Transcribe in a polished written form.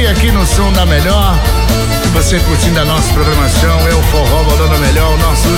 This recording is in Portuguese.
dia aqui no Som da Melhor. Você curtindo a nossa programação, é o Forró Bolando Melhor, o nosso